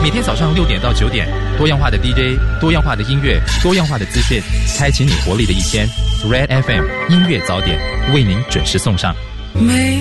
每天早上6点到9点，多样化的 DJ， 多样化的音乐，多样化的资讯，开启你活力的一天。Red FM 音乐早点为您准时送上。